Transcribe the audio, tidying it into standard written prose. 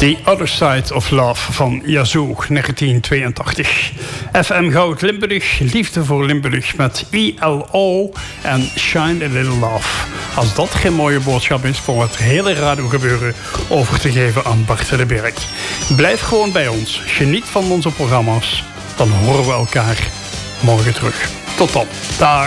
The Other Side of Love van Yazoo, 1982. FM Goud Limburg, Liefde voor Limburg met ILO en Shine a Little Love. Als dat geen mooie boodschap is voor het hele radiogebeuren over te geven aan Bart de Berg. Blijf gewoon bij ons, geniet van onze programma's. Dan horen we elkaar morgen terug. Tot dan. Dag.